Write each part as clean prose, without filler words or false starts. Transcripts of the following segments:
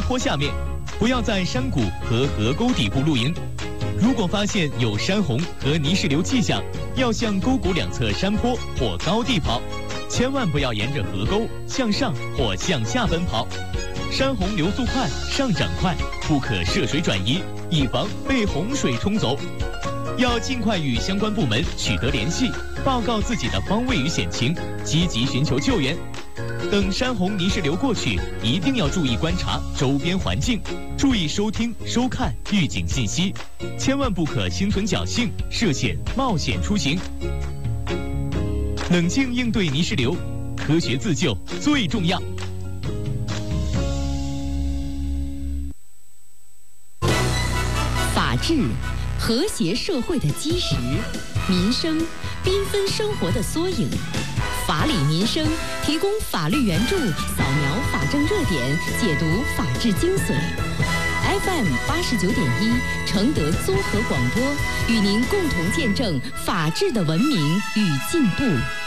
坡下面，不要在山谷和河沟底部露营。如果发现有山洪和泥石流迹象，要向沟谷两侧山坡或高地跑，千万不要沿着河沟向上或向下奔跑。山洪流速快，上涨快，不可涉水转移，以防被洪水冲走。要尽快与相关部门取得联系，报告自己的方位与险情，积极寻求救援。等山洪泥石流过去，一定要注意观察周边环境，注意收听、收看预警信息，千万不可心存侥幸，涉险冒险出行。冷静应对泥石流，科学自救最重要。 法治，和谐社会的基石；民生，缤纷生活的缩影。法理民生提供法律援助，扫描法政热点，解读法治精髓。FM 89.1承德综合广播与您共同见证法治的文明与进步。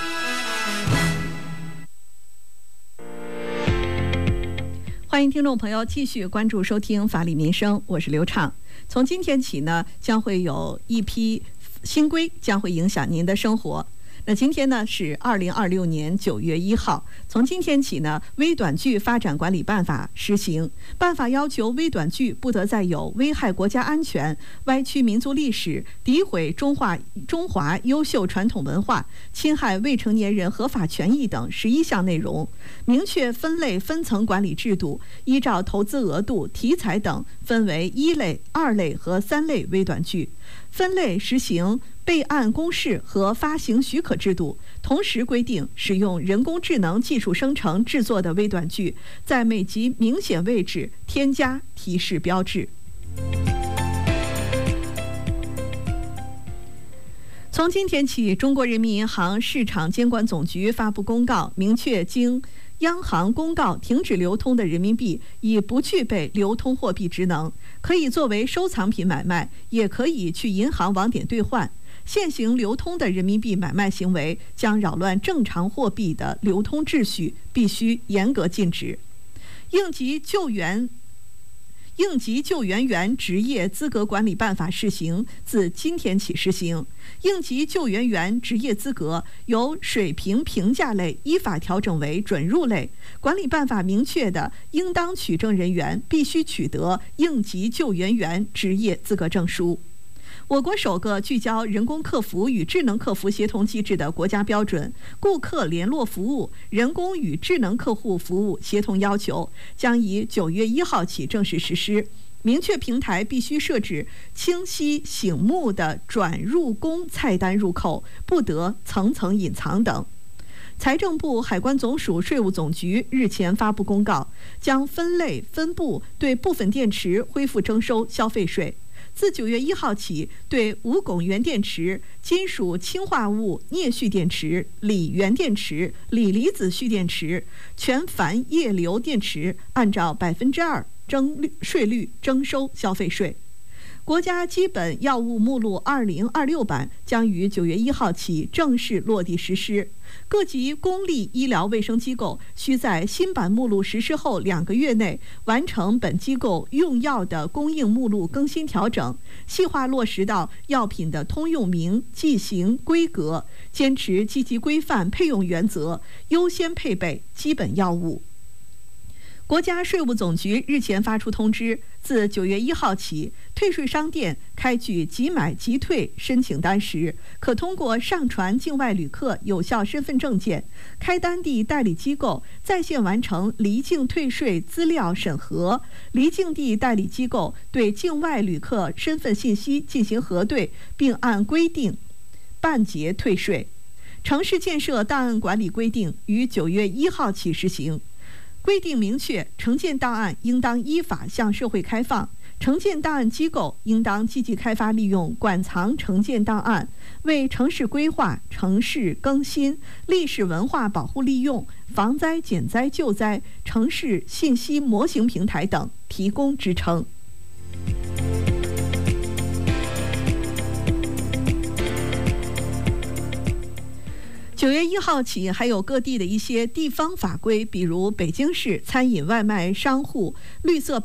欢迎听众朋友继续关注收听法理民生，我是刘畅。从今天起呢，将会有一批新规将会影响您的生活。那今天呢是2026年9月1号，从今天起呢，微短剧发展管理办法施行。办法要求微短剧不得再有危害国家安全、歪曲民族历史、诋毁中华优秀传统文化、侵害未成年人合法权益等11项内容，明确分类分层管理制度，依照投资额度、题材等分为1类、2类和3类微短剧。分类实行备案公示和发行许可制度，同时规定使用人工智能技术生成制作的微短剧，在每集明显位置添加提示标志。从今天起，中国人民银行市场监管总局发布公告，明确经央行公告停止流通的人民币已不具备流通货币职能，可以作为收藏品买卖，也可以去银行网点兑换。现行流通的人民币买卖行为将扰乱正常货币的流通秩序，必须严格禁止。应急救援员职业资格管理办法试行，自今天起施行。应急救援员职业资格由水平评价类依法调整为准入类。管理办法明确的，应当取证人员必须取得应急救援员职业资格证书。我国首个聚焦人工客服与智能客服协同机制的国家标准《顾客联络服务人工与智能客户服务协同要求》将于9月1号起正式实施，明确平台必须设置清晰醒目的转入工菜单入口，不得层层隐藏等。财政部、海关总署、税务总局日前发布公告，将分类分部对部分电池恢复征收消费税。自9月1号起，对无汞原电池、金属氢化物镍蓄电池、锂原电池、锂离子蓄电池、全钒液流电池按照2%税率征收消费税。国家基本药物目录2026版将于9月1号起正式落地实施。各级公立医疗卫生机构需在新版目录实施后2个月内完成本机构用药的供应目录更新调整，细化落实到药品的通用名、剂型、规格，坚持积极规范配用原则，优先配备基本药物。国家税务总局日前发出通知，自9月1号起，退税商店开具即买即退申请单时，可通过上传境外旅客有效身份证件，开单地代理机构在线完成离境退税资料审核，离境地代理机构对境外旅客身份信息进行核对，并按规定办结退税。城市建设档案管理规定于9月1号起施行。规定明确，城建档案应当依法向社会开放，城建档案机构应当积极开发利用馆藏城建档案，为城市规划、城市更新、历史文化保护利用、防灾减灾救灾、城市信息模型平台等提供支撑。9月1号起，还有各地的一些地方法规，比如北京市餐饮外卖商户绿色